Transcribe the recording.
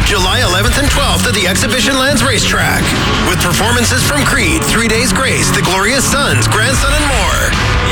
July 11th and 12th at the Exhibition Lands Racetrack. With performances from Creed, 3 Days Grace, The Glorious Sons, Grandson, and more.